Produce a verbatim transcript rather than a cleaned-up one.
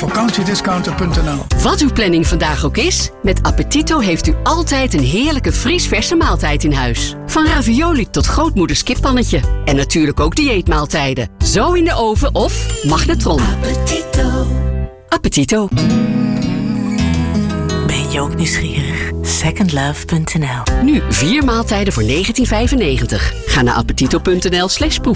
vakantiediscounter punt n l. Wat uw planning vandaag ook is, met Appetito heeft u altijd een heerlijke vriesverse maaltijd in huis. Van ravioli tot grootmoeders kippannetje. En natuurlijk ook dieetmaaltijden. Zo in de oven of magnetron. Appetito. Appetito. Ben je ook nieuwsgierig? second love punt n l. Nu vier maaltijden voor negentien vijfennegentig. Ga naar appetito punt n l slash proef.